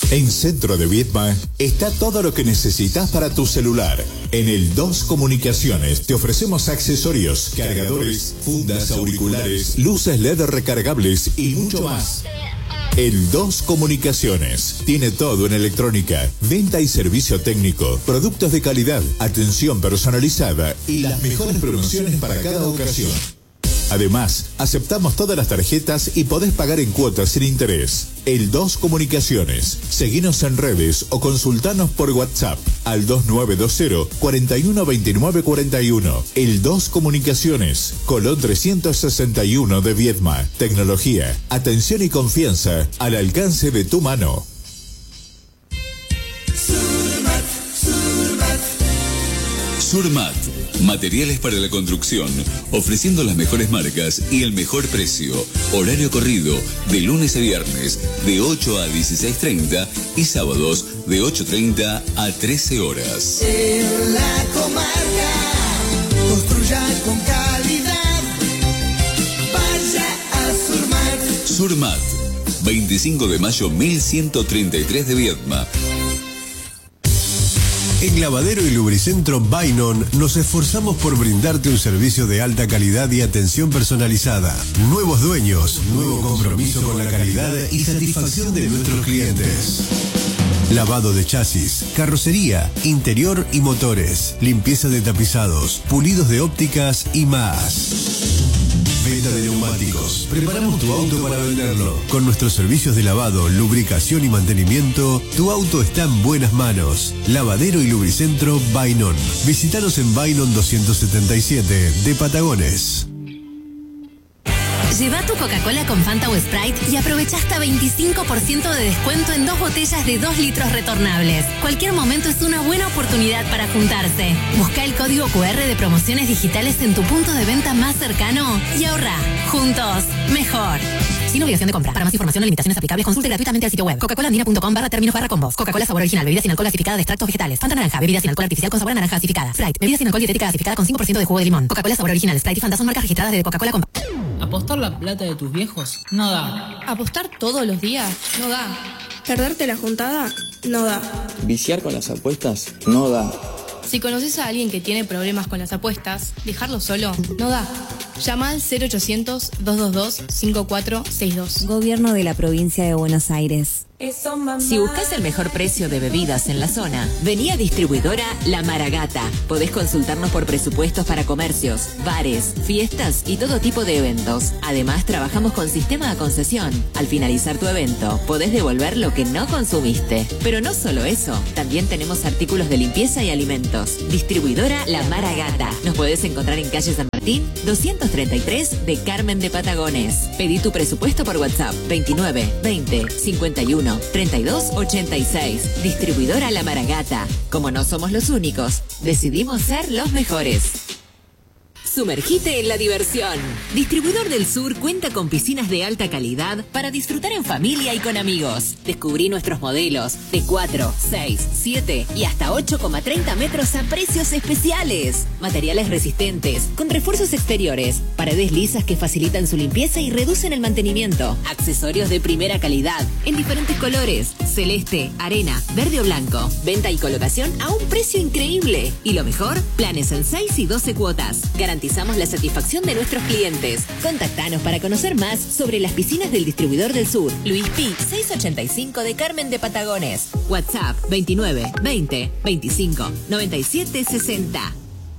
En Centro de Viedma está todo lo que necesitas para tu celular. En el 2 Comunicaciones te ofrecemos accesorios, cargadores, fundas, auriculares, luces LED recargables y mucho más. El 2 Comunicaciones tiene todo en electrónica, venta y servicio técnico, productos de calidad, atención personalizada y las mejores promociones para cada ocasión. Además, aceptamos todas las tarjetas y podés pagar en cuotas sin interés. El 2 Comunicaciones. Seguinos en redes o consultanos por WhatsApp al 2920 41 29 41. El 2 Comunicaciones. Colón 361 de Viedma. Tecnología, atención y confianza al alcance de tu mano. Surmat, materiales para la construcción, ofreciendo las mejores marcas y el mejor precio. Horario corrido, de lunes a viernes, de 8 a 16:30 y sábados de 8:30 a 13 horas. En la comarca, construya con calidad, vaya a Surmat. Surmat, 25 de mayo 1133 de Viedma. En Lavadero y Lubricentro Bainon nos esforzamos por brindarte un servicio de alta calidad y atención personalizada. Nuevos dueños, nuevo compromiso con la calidad y satisfacción de nuestros clientes. Lavado de chasis, carrocería, interior y motores, limpieza de tapizados, pulidos de ópticas y más. Venta de neumáticos. Preparamos tu auto para venderlo. Con nuestros servicios de lavado, lubricación y mantenimiento, tu auto está en buenas manos. Lavadero y Lubricentro Bainon. Visítanos en Bainon 277 de Patagones. Lleva tu Coca-Cola con Fanta o Sprite y aprovecha hasta 25% de descuento en 2 botellas de 2 litros retornables. Cualquier momento es una buena oportunidad para juntarse. Busca el código QR de promociones digitales en tu punto de venta más cercano y ahorra. Juntos, mejor. Sin obligación de compra. Para más información o limitaciones aplicables, consulte gratuitamente el sitio web coca-colaandina.com/términos/combos. Coca-Cola sabor original, bebida sin alcohol gasificada de extractos vegetales. Fanta naranja, bebida sin alcohol artificial con sabor a naranja gasificada. Sprite, bebida sin alcohol dietética gasificada con 5% de jugo de limón. Coca-Cola sabor original, Sprite y Fanta son marcas registradas de Coca-Cola con... ¿Apostar la plata de tus viejos? No da. ¿Apostar todos los días? No da. ¿Perderte la juntada? No da. ¿Viciar con las apuestas? No da. Si conoces a alguien que tiene problemas con las apuestas, dejarlo solo no da. Llama al 0800-222-5462. Gobierno de la Provincia de Buenos Aires. Si buscas el mejor precio de bebidas en la zona, vení a distribuidora La Maragata. Podés consultarnos por presupuestos para comercios, bares, fiestas y todo tipo de eventos. Además, trabajamos con sistema de concesión. Al finalizar tu evento, podés devolver lo que no consumiste. Pero no solo eso, también tenemos artículos de limpieza y alimentos. Distribuidora La Maragata. Nos podés encontrar en calle San Martín, 233 de Carmen de Patagones. Pedí tu presupuesto por WhatsApp 29 20 51 32 86. Distribuidora La Maragata. Como no somos los únicos, decidimos ser los mejores. Sumergite en la diversión. Distribuidor del Sur cuenta con piscinas de alta calidad para disfrutar en familia y con amigos. Descubrí nuestros modelos de 4, 6, 7 y hasta 8,30 metros a precios especiales. Materiales resistentes, con refuerzos exteriores, paredes lisas que facilitan su limpieza y reducen el mantenimiento. Accesorios de primera calidad, en diferentes colores, celeste, arena, verde o blanco. Venta y colocación a un precio increíble. Y lo mejor, planes en 6 y 12 cuotas. Garantizamos la satisfacción de nuestros clientes. Contactanos para conocer más sobre las piscinas del Distribuidor del Sur. Luis Pi, 685 de Carmen de Patagones. WhatsApp 29 20 25 97 60.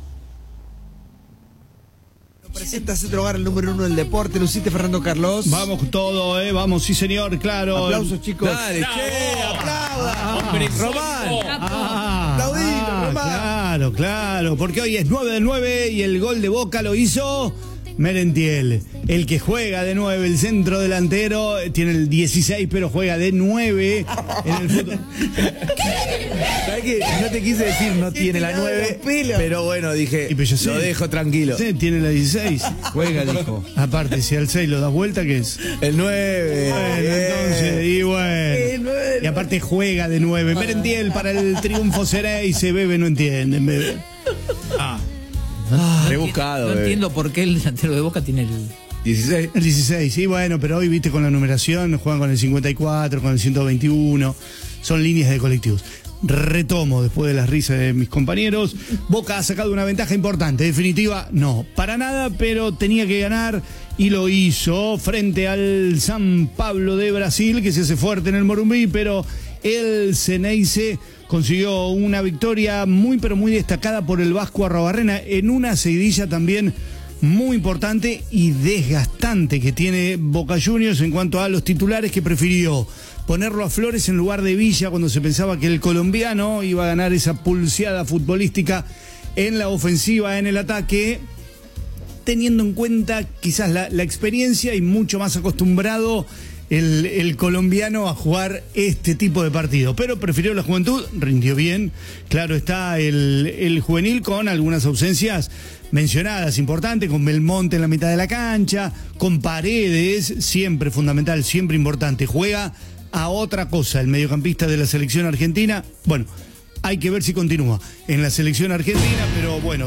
Presenta Centro Hogar, el número 1 del deporte. Lucite, Fernando Carlos. Vamos con todo, vamos, sí señor, claro. Aplausos, chicos. Dale, che, aplauda. Román. Claro, claro, porque hoy es 9 del 9 y el gol de Boca lo hizo Merentiel. El que juega de 9, el centro delantero, tiene el 16, pero juega de 9 en el fútbol. ¿Sabes qué? No te quise decir no tiene la 9, pero bueno, dije, lo dejo tranquilo. Sí, tiene la 16. Juega, dijo. Aparte, si al 6 lo das vuelta, ¿qué es? El 9. Bueno, entonces, y bueno. El 9. Y aparte juega de 9. Merentiel para el triunfo será y se bebe, no entienden, bebé. Rebuscado. No entiendo por qué el delantero de Boca tiene 16. El 16, sí, bueno, pero hoy, viste, con la numeración, juegan con el 54, con el 121, son líneas de colectivos. Retomo después de las risas de mis compañeros. Boca ha sacado una ventaja importante. Definitiva, no, para nada, pero tenía que ganar y lo hizo frente al San Pablo de Brasil, que se hace fuerte en el Morumbi, pero el Ceneice consiguió una victoria muy, pero muy destacada por el Vasco Arrobarrena en una seguidilla también muy importante y desgastante que tiene Boca Juniors en cuanto a los titulares, que prefirió ponerlo a Flores en lugar de Villa cuando se pensaba que el colombiano iba a ganar esa pulseada futbolística en la ofensiva, en el ataque, teniendo en cuenta quizás la experiencia y mucho más acostumbrado el colombiano a jugar este tipo de partido, pero prefirió la juventud, rindió bien. Claro está el juvenil con algunas ausencias mencionadas, importantes, con Belmonte en la mitad de la cancha, con Paredes, siempre fundamental, siempre importante. Juega a otra cosa el mediocampista de la selección argentina. Bueno, hay que ver si continúa en la selección argentina, pero bueno,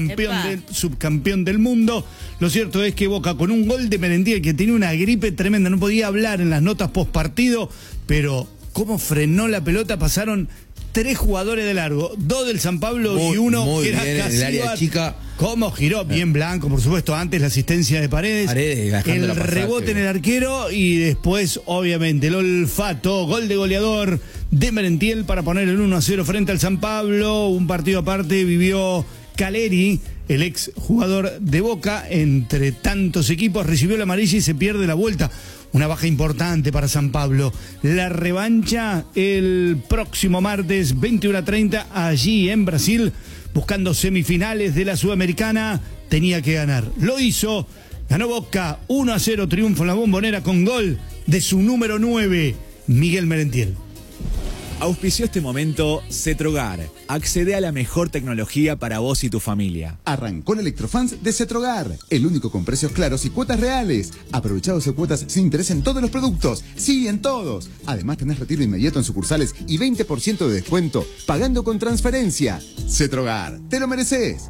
subcampeón del mundo. Lo cierto es que Boca, con un gol de Merentiel, que tenía una gripe tremenda, no podía hablar en las notas post partido, pero cómo frenó la pelota. Pasaron 3 jugadores de largo, 2 del San Pablo y uno muy que era bien, en el área chica. Cómo giró, bien Blanco, por supuesto, antes la asistencia de Paredes, el rebote en el arquero y después, obviamente, el olfato, gol de goleador de Merentiel para poner el 1-0 frente al San Pablo. Un partido aparte vivió Caleri, el ex jugador de Boca, entre tantos equipos, recibió la amarilla y se pierde la vuelta. Una baja importante para San Pablo. La revancha el próximo martes 21:30 allí en Brasil, buscando semifinales de la Sudamericana. Tenía que ganar. Lo hizo. Ganó Boca 1-0, triunfo en la Bombonera con gol de su número 9, Miguel Merentiel. Auspició este momento Cetrogar. Accede a la mejor tecnología para vos y tu familia. Arrancó el Electrofans de Cetrogar, el único con precios claros y cuotas reales. Aprovechá 12 cuotas sin interés en todos los productos. Sí, en todos. Además tenés retiro inmediato en sucursales y 20% de descuento pagando con transferencia. Cetrogar, te lo mereces.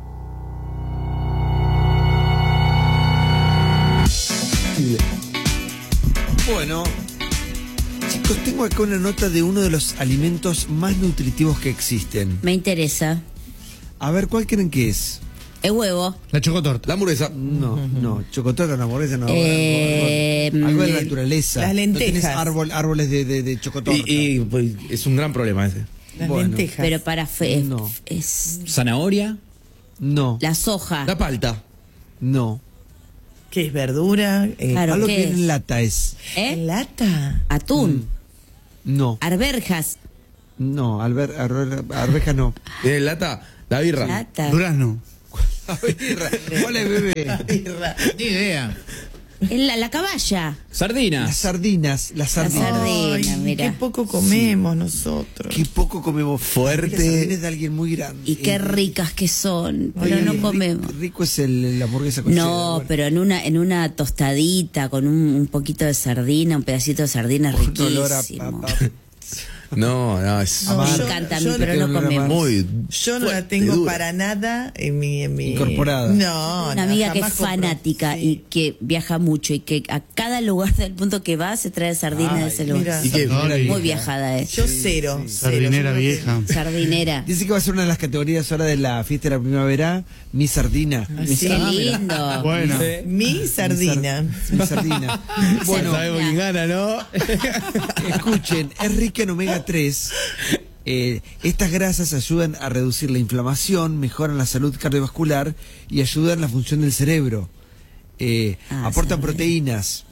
Bueno, chicos, tengo acá una nota de uno de los alimentos más nutritivos que existen. Me interesa. A ver, ¿cuál creen que es? El huevo. La chocotorta. La hamburguesa. No, chocotorta, la hamburguesa no. Algo de la naturaleza. Las lentejas. No tenés árboles de chocotorta. Y pues, es un gran problema ese. Las lentejas. Pero para no. es ¿Zanahoria? No. la soja. La palta. No. ¿Qué es verdura? Claro, Algo ¿qué que es? en lata es. ¿En lata? Atún. No. Arberjas. No, arveja no. ¿Tiene lata? La birra. Lata. Durazno. ¿Cuál es, bebé? Ni idea. La caballa. Sardinas. Las sardinas. Ay, mira. qué poco comemos nosotros. Qué poco comemos. Fuerte. Las sardinas de alguien muy grande. Y qué ricas que son, pero no comemos. Rico es la hamburguesa con No, cheddar, bueno. pero en una tostadita con un poquito de sardina, un pedacito de sardina es Un olor a riquísimo. No, es... Me encanta a mí, pero no comemos. Muy Yo no la tengo dura. para nada en mi... Incorporada. No, Una amiga que es jamás compro. fanática Sí. y que viaja mucho y que a cada lugar del punto que va se trae sardina de ese lugar. mira. ¿Y qué? Muy viajada es. Yo cero. Sardinera cero. vieja. Sardinera. Dice que va a ser una de las categorías ahora de la fiesta de la primavera, mi sardina. Sí. Qué lindo. Bueno. Mi sardina. Mi sardina. Bueno, Sabemos quién gana, ¿no? escuchen, es rica en omega 3. Estas grasas ayudan a reducir la inflamación, mejoran la salud cardiovascular y ayudan a la función del cerebro. Aportan proteínas.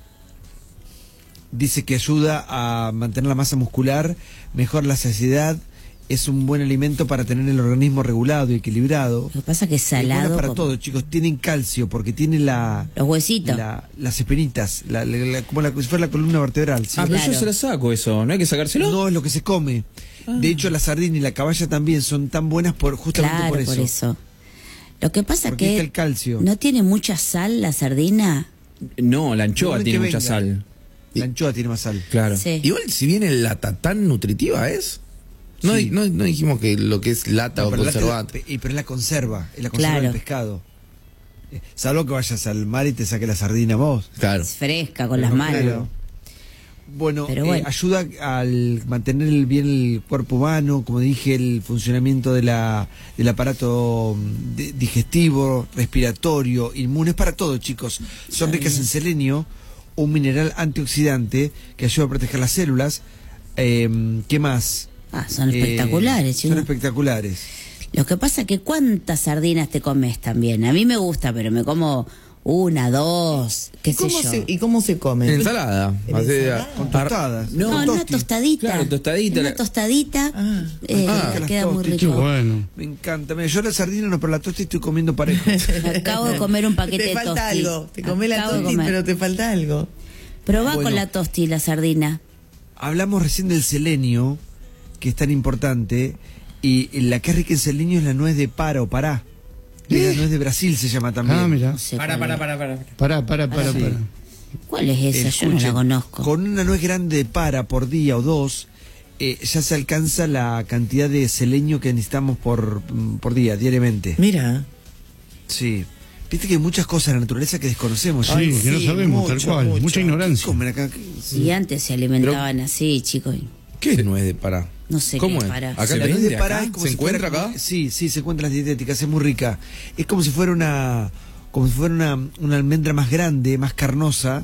Dice que ayuda a mantener la masa muscular, mejora la saciedad, es un buen alimento para tener el organismo regulado y equilibrado. Lo que pasa es que es Es salado. buena para como- todo, chicos. Tienen calcio porque tiene los huesitos. las espinitas, como si fuera la columna vertebral. ¿sí? Pero yo se la saco eso, ¿no hay que sacárselo? No, es lo que se come. De hecho, la sardina y la caballa también son tan buenas justamente Claro, por eso. Lo que pasa Porque que está el calcio. no tiene mucha sal la sardina. No, la anchoa Igual tiene que mucha venga. sal. La anchoa tiene más sal. Claro. Sí. Igual, si bien el lata tan nutritiva es. No, Sí. no dijimos que lo que es lata o Pero conservante. pero es la conserva del pescado. Salvo que vayas al mar y te saque la sardina vos. Claro. Es fresca con las manos. Claro. Bueno, Pero bueno. ayuda al mantener bien el cuerpo humano, como dije, el funcionamiento del aparato digestivo, respiratorio, inmune, es para todo, chicos. Son ricas en selenio, un mineral antioxidante que ayuda a proteger las células. ¿Qué más? Son espectaculares, Son espectaculares. Lo que pasa es que ¿cuántas sardinas te comes también? A mí me gusta, pero me como 1, 2, qué sé yo. ¿Y cómo se come? En ensalada. Con tostadas. No, una tostadita. Claro, tostadita. Una tostadita queda muy rico. Qué bueno. Me encanta. Mira, yo la sardina no, pero la tosti estoy comiendo parejo. Acabo de comer un paquete Te de tosti. falta algo. Te comés la Acabo de tosti, comer. pero te falta algo. Probá Bueno. con la tosti y la sardina. Hablamos recién del selenio, que es tan importante, y la que es rica en selenio es la nuez de Para o Pará. La nuez de Brasil se llama también. Ah, mira. No sé Para. Pará. Sí. ¿Cuál es esa? Yo no la Escuchen, conozco. Con una nuez grande de Para por día o dos, ya se alcanza la cantidad de selenio que necesitamos por día, diariamente. Mira. Sí. Viste que hay muchas cosas en la naturaleza que desconocemos. Sí, chicos. que no sabemos, tal cual. Mucha ignorancia. Comen acá. Y antes se alimentaban así, chicos. ¿Qué es nuez de Pará? No sé ¿Cómo qué es? Pará. ¿Acá La se nuez vende de Pará acá? es como ¿Se si fuera encuentra acá? Sí, se encuentra en las dietéticas, es muy rica. Es como si fuera una una almendra más grande, más carnosa,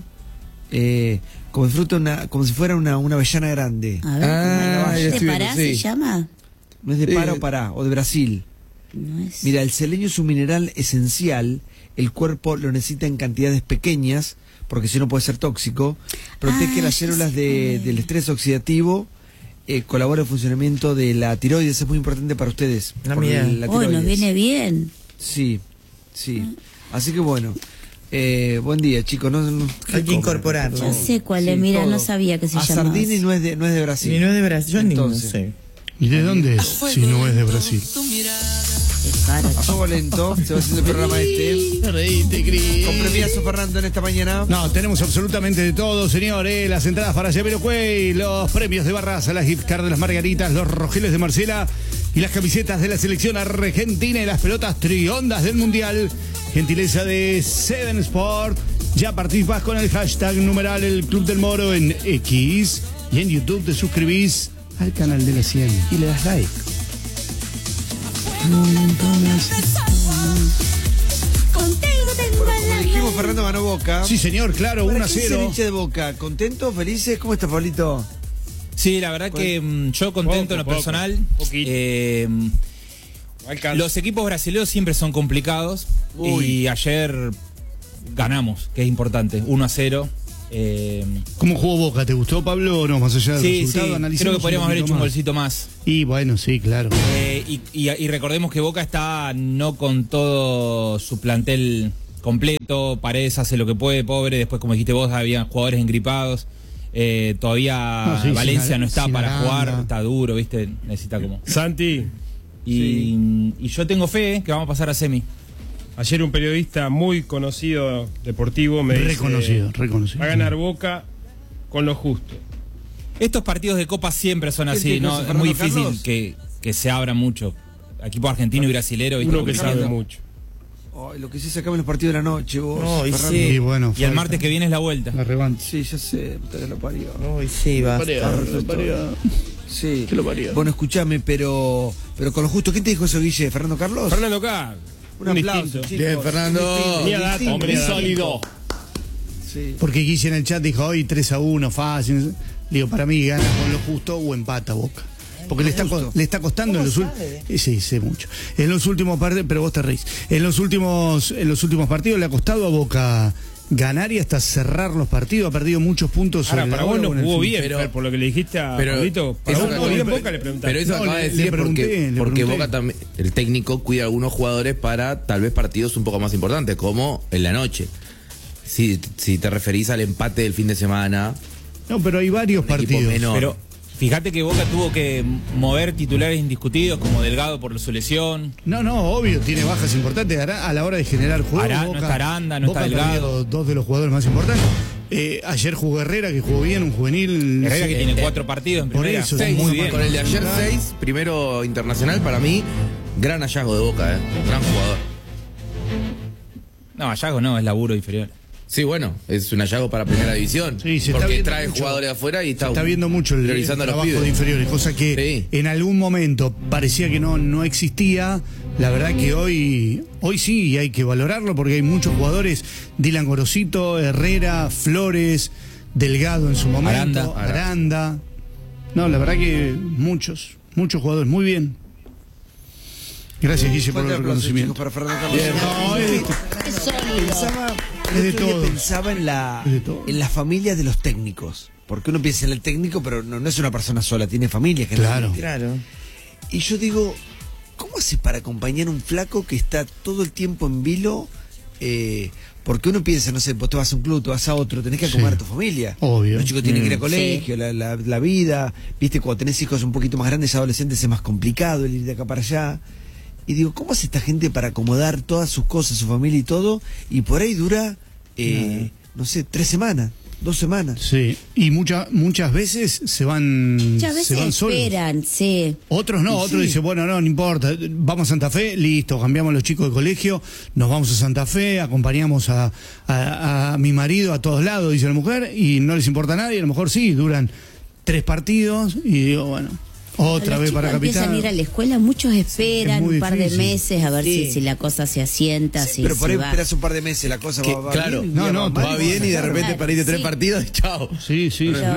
como si fuera una avellana grande. A ver, Ah, ¿nuez ya de estoy Pará viendo, sí. se llama? No es de Para o Pará, o de Brasil. No es. Mira, el selenio es un mineral esencial, el cuerpo lo necesita en cantidades pequeñas, porque si no puede ser tóxico, protege las ya células sé. del estrés oxidativo, colabora el funcionamiento de la tiroides, es muy importante para ustedes. por mira. la Hoy nos tiroides. viene bien. Sí. Así que bueno, buen día, chicos. Hay que incorporarlo. Ya sé cuál es, mira, no sabía que se llamaba. Sardina y no es de Brasil. Y no es de Brasil. Yo ni no Entonces. sé. ¿Y de dónde es si no es de Brasil? Qué cara, A fuego lento, se va haciendo el programa Con premiazo, Fernando, en esta mañana. No, tenemos absolutamente de todo, señor. Las entradas para Jamiroquai, los premios de Barraza, las gift card de las Margaritas, los rojeles de Marcela y las camisetas de la selección argentina y las pelotas triondas del Mundial. Gentileza de Seven Sport. Ya participás con el hashtag numeral El Club del Moro en X y en YouTube te suscribís al canal de la 100 y le das like. Como dijimos, Fernando ganó Boca. Sí, señor, claro, ¿Para 1 a qué es el 0. hincha de Boca? ¿Contentos? ¿Felices? ¿Cómo está, Pablito? Sí, la verdad que yo contento en lo personal. Los equipos brasileños siempre son complicados. Y ayer ganamos, que es importante, 1 a 0. ¿Cómo jugó Boca? ¿Te gustó, Pablo, o no? Más allá del Sí, resultado, creo analicemos que podríamos haber hecho un golcito más. Y bueno, sí, claro. Y recordemos que Boca está no con todo su plantel completo. Paredes hace lo que puede, pobre. Después, como dijiste vos, había jugadores engripados. Todavía Valencia no está para jugar, está duro, ¿viste? Necesita como... Santi. Y yo tengo fe que vamos a pasar a semi. Ayer un periodista muy conocido deportivo me reconocido. Va a ganar Boca con lo justo. Estos partidos de Copa siempre son así, ¿no? Es muy difícil que se abran mucho. Equipo argentino y brasilero. Uno que sabe mucho. Lo que sí se acaban los partidos de la noche, vos. No, y Fernando. sí. Y bueno, Y el martes que viene es la vuelta. La revancha. Sí, ya sé, puta que lo parió. No, y sí, va. Sí. Que lo parió. Bueno, escuchame, pero con lo justo. ¿Quién te dijo eso, Guille? ¿Fernando Carlos? Fernando K. Un aplauso, distinto. chicos. Bien, Fernando. Tenía data, hombre sólido. Sí. Porque Guille en el chat dijo hoy 3 a 1, fácil. Digo, para mí gana con lo justo o empata Boca. Porque le está costando en los últimos. Sí, sé mucho. En los últimos partidos, pero vos te reís. En los últimos partidos le ha costado a Boca ganar y hasta cerrar los partidos. Ha perdido muchos puntos. Ahora, sobre para la vos hora no o en el jugó fin. bien, Fer, por lo que le dijiste a Pablito. Para vos jugó bien Boca, le preguntaste. Pero eso No, acaba de le decir pregunté. porque Boca también, el técnico cuida a algunos jugadores para tal vez partidos un poco más importantes, como en la noche. Si te referís al empate del fin de semana. No, pero hay varios partidos. Pero fíjate que Boca tuvo que mover titulares indiscutidos como Delgado por su lesión. No, obvio, tiene bajas importantes a la hora de generar juego. No está Aranda, no Boca está Delgado. perdió dos de los jugadores más importantes. Ayer jugó Herrera, que jugó bien, un juvenil. Herrera que tiene 4 partidos en por primera. eso, Seis, muy bien. Con el de ayer 6, primero internacional, para mí, gran hallazgo de Boca, gran jugador. No, hallazgo no, es laburo inferior. Sí, bueno, es un hallazgo para primera división. Sí, se está porque viendo trae mucho. jugadores de afuera y Está viendo mucho el priorizando a los trabajo pibes. de inferiores, cosa que en algún momento parecía que no existía. La verdad que hoy sí hay que valorarlo porque hay muchos jugadores, Dylan Gorosito, Herrera, Flores, Delgado en su momento, Aranda. No, la verdad que muchos jugadores, muy bien. Gracias, Guille, por el reconocimiento. Para Fernando Carlos. Bien. No, es de todo. Pensaba en la familia de los técnicos. Porque uno piensa en el técnico, pero no es una persona sola, tiene familia. Claro. Y yo digo, ¿cómo haces para acompañar a un flaco que está todo el tiempo en vilo? Porque uno piensa, no sé, vos te vas a un club, te vas a otro, tenés que acompañar a tu familia. Obvio. Los chicos tienen que ir a colegio, la vida. Viste, cuando tenés hijos un poquito más grandes, adolescentes, es más complicado el ir de acá para allá. Y digo, ¿cómo hace esta gente para acomodar todas sus cosas, su familia y todo? Y por ahí dura, no sé, 3 semanas, 2 semanas. Sí, y muchas veces se van solos. Esperan, sí. Otros no, otros dicen, bueno, no importa, vamos a Santa Fe, listo, cambiamos a los chicos de colegio, nos vamos a Santa Fe, acompañamos a mi marido a todos lados, dice la mujer, y no les importa a nadie, a lo mejor sí, duran 3 partidos, y digo, bueno, otra vez para Capital. Empiezan a ir a la escuela, muchos esperan un par de meses a ver si la cosa se asienta. Pero por ahí esperas un par de meses, la cosa va claro, bien. Va bien y de repente parís de 3 partidos y chao. Sí.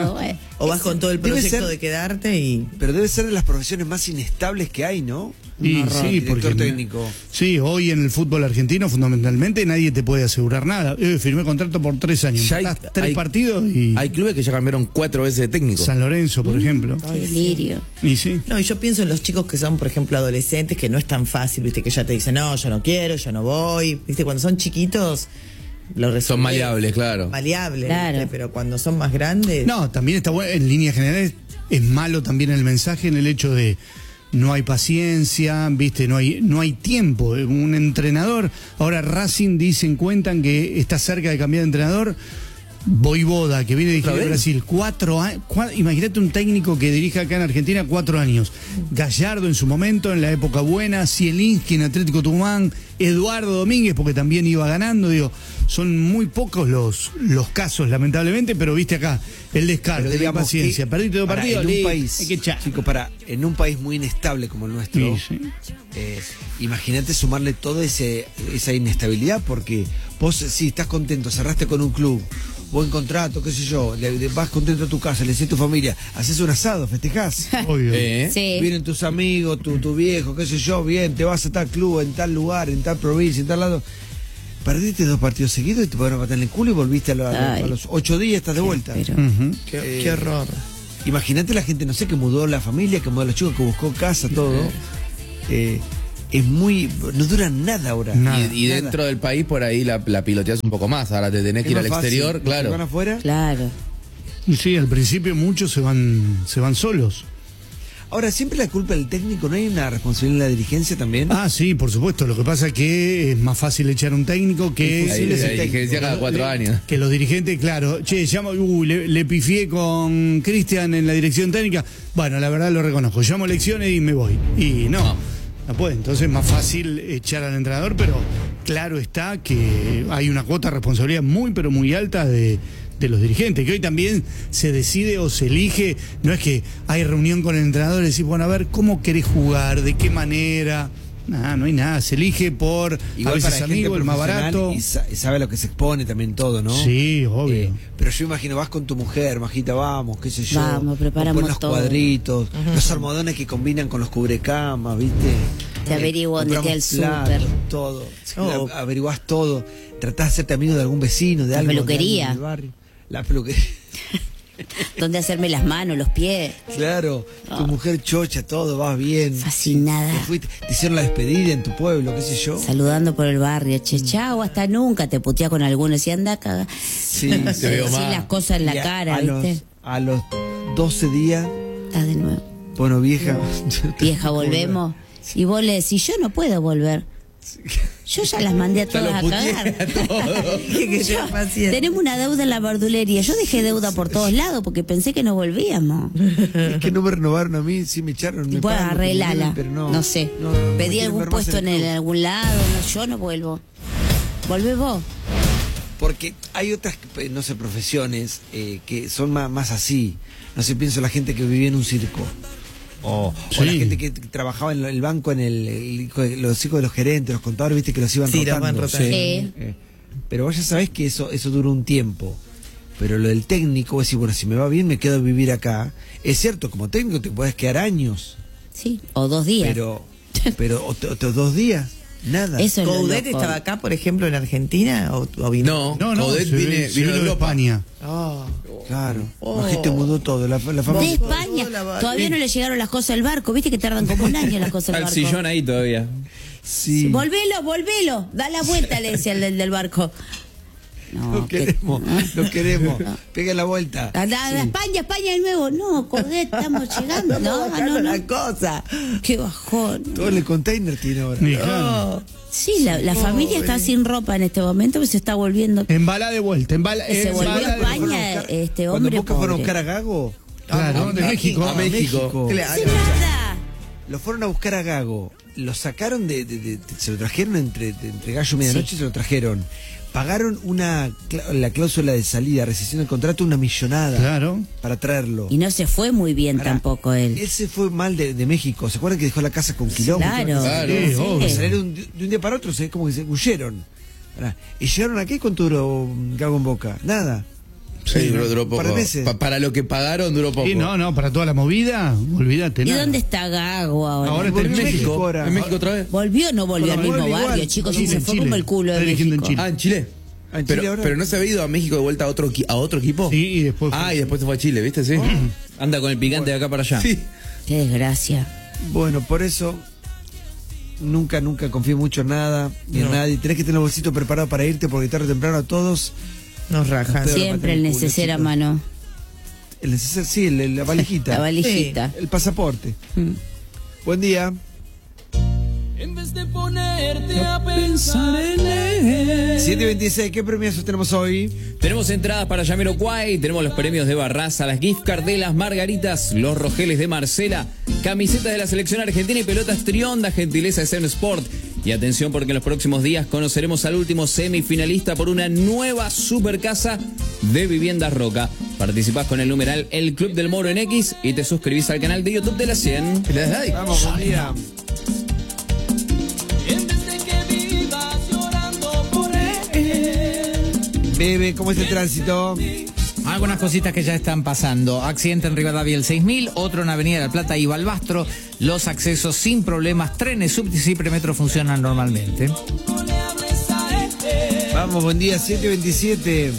O vas con todo el proyecto de quedarte y... Pero debe ser de las profesiones más inestables que hay, ¿no? Y sí, porque técnico. Sí, hoy en el fútbol argentino fundamentalmente nadie te puede asegurar nada. Firmé contrato por 3 años. Ya tres partidos y... Hay clubes que ya cambiaron 4 veces de técnico. San Lorenzo, por ejemplo. Qué lirio. Y sí. No, y yo pienso en los chicos que son, por ejemplo, adolescentes, que no es tan fácil, viste, que ya te dicen, no, yo no quiero, yo no voy. Viste, cuando son chiquitos... Son maleables, claro. Maleables, claro. ¿viste? Pero cuando son más grandes... No, también está bueno, en líneas generales, es malo también el mensaje en el hecho de no hay paciencia, viste, no hay tiempo. Un entrenador, ahora Racing cuentan que está cerca de cambiar de entrenador. Voivoda, que viene de dirigir Brasil, 4 años. Imagínate un técnico que dirige acá en Argentina 4 años. Gallardo en su momento, en la época buena, Zielinski en Atlético Tucumán, Eduardo Domínguez, porque también iba ganando. Digo, son muy pocos los casos, lamentablemente, pero viste acá el descarte, la paciencia. Perdiste 2 partidos, en un país, chico, en un país muy inestable como el nuestro, imagínate sumarle toda esa inestabilidad, porque vos sí estás contento, cerraste con un club, buen contrato, qué sé yo, vas contento a tu casa, le decís a tu familia, haces un asado, festejás. Obvio. Sí. Vienen tus amigos, tu viejo, qué sé yo, bien, te vas a tal club, en tal lugar, en tal provincia, en tal lado. Perdiste 2 partidos seguidos y te pudieron matar en el culo y volviste a los 8 días, estás de vuelta. Qué horror. Imagínate la gente, no sé, que mudó la familia, que mudó a los chicos, que buscó casa, todo. Es muy... no dura nada ahora. Y dentro del país por ahí la piloteas un poco más. Ahora te tenés que ir al exterior, claro. ¿Se van afuera? Claro. Y sí, al principio muchos se van solos. Ahora, siempre la culpa del técnico, ¿no hay una responsabilidad en la dirigencia también? Ah, sí, por supuesto. Lo que pasa es que es más fácil echar a un técnico que... La dirigencia cada 4 años. Que los dirigentes, claro, le pifié con Cristian en la dirección técnica. Bueno, la verdad lo reconozco. Llamo elecciones y me voy. Y no puede. Entonces es más fácil echar al entrenador, pero claro está que hay una cuota de responsabilidad muy, pero muy alta de los dirigentes, que hoy también se decide o se elige, no es que hay reunión con el entrenador y decís, bueno, a ver, ¿cómo querés jugar? ¿De qué manera? Nada, no hay nada, se elige por igual, a veces amigo, el más barato. Y sabe lo que se expone también todo, ¿no? Sí, obvio. Pero yo imagino, vas con tu mujer, Majita, vamos, qué sé yo. Vamos, preparamos los todo. Cuadritos, los almohadones que combinan con los cubrecamas, ¿viste? Te averiguan de qué el súper. Todo. Averiguás todo. Tratás de hacerte amigo de algún vecino, de algo. Peluquería. Del barrio. La peluquería. ¿Dónde hacerme las manos, los pies? Claro, tu mujer chocha, todo, vas bien. Fascinada. Te hicieron la despedida en tu pueblo, qué sé yo. Saludando por el barrio, chao, hasta nunca. Te putea con algunos y anda caga. Sí, te veo mal. Las cosas en la cara, ¿viste? A los 12 días. Estás de nuevo. Bueno, vieja. Vieja, volvemos. Y vos le decís, yo no puedo volver. Yo ya las mandé a todas a cagar. Tenemos una deuda en la verdulería. Yo dejé deuda por todos lados porque pensé que no volvíamos. Es que no me renovaron a mí, sí me echaron. Bueno, arreglala. Pero no sé. Pedí algún puesto en algún lado. Yo no vuelvo. Volvé vos. Porque hay otras, no sé, profesiones que son más así. No sé, pienso en la gente que vivía en un circo. O la gente que trabajaba en el banco, los hijos de los gerentes, los contadores, viste que los iban rotando. Sí. Pero vos ya sabés que eso dura un tiempo. Pero lo del técnico, vos decís, bueno, si me va bien me quedo a vivir acá. Es cierto, como técnico te podés quedar años. Sí, o 2 días. Pero otros 2 días, nada. Eso es lo ¿Coudet loco. estaba acá, por ejemplo, en Argentina? ¿O vino? No, Coudet vino de Europa. España. Claro. La gente mudó todo. La De familia. España. Todavía no le llegaron las cosas del barco. Viste que tardan como un año las cosas del Al barco. sillón ahí todavía. Sí. Volvelo. Da la vuelta, le decía el del barco. No, Lo queremos. Pega la vuelta. España de nuevo. No, Coudet, estamos llegando. No. la cosa. Qué bajón. Todo el container tiene ahora. Claro. Sí, la familia está sin ropa en este momento, pues se está volviendo. Embala de vuelta. Se volvió a España este hombre. Cuando Boca fueron a pobre. buscar a Gago. Claro, de México. A México. Claro. Sin nada. Lo fueron a buscar a Gago. Lo sacaron se lo trajeron entre gallo y medianoche, se lo trajeron. Pagaron la cláusula de salida, rescisión del contrato, 1 millonada. Claro. Para traerlo. Y no se fue muy bien tampoco él. Él se fue mal de México. ¿Se acuerdan que dejó la casa con kilómetros? Claro. Sí, obvio. Salieron de un día para otro, como que se huyeron. Y llegaron aquí, ¿cuánto duró Gago en Boca? Nada. Sí, duró poco. Un par de meses. Para lo que pagaron duró poco. Sí, no, para toda la movida, olvídate. ¿Y nada. dónde está Gago ahora? Ahora está en México. ahora. ¿En México otra vez? ¿Volvió o no volvió al mismo vuelve barrio, igual. chicos? Sí, Sí, se en fue Chile. como el culo de Está dirigiendo en México. Chile. Ah, en Chile. En Chile ahora. Pero no se había ido a México de vuelta a otro equipo. Sí, y después fue. Y después se fue a Chile, ¿viste? Sí. Anda con el picante de acá para allá. Sí. Qué desgracia. Bueno, por eso nunca confío mucho en nada ni en nadie. Tenés que tener el bolsito preparado para irte porque tarde o temprano a todos Nos rajan. Siempre el neceser a mano. El neceser, sí, la valijita. La valijita. El pasaporte. Buen día. En vez de ponerte a pensar en él. 7:26, ¿qué premios tenemos hoy? Tenemos entradas para Jamiroquai, tenemos los premios de Barraza, las gift card de las Margaritas, los rogeles de Marcela, camisetas de la selección argentina y pelotas Trionda, gentileza de Seven Sport. Y atención porque en los próximos días conoceremos al último semifinalista por una nueva supercasa de Viviendas Roca. Participás con el numeral El Club del Moro en X y te suscribís al canal de YouTube de la 100. ¿Le das like? Vamos, buen día. Bebe, ¿cómo es el tránsito? Algunas cositas que ya están pasando. Accidente en Rivadavia el 6000, otro en Avenida de la Plata y Balbastro. Los accesos sin problemas, trenes, subtes y premetro funcionan normalmente. Vamos, buen día, 7:27.